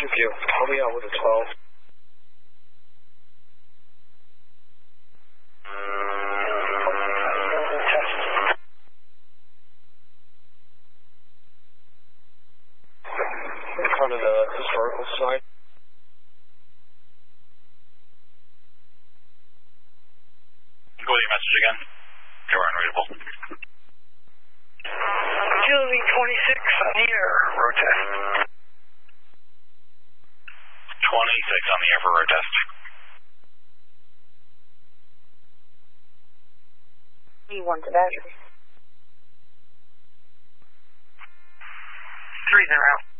Thank you. Help me out with a 12. Kind of the historical side. Go with your message again. You're unreadable. Agility 26 on the air, road test. 26 on the air for road test. E1 to battery. 30.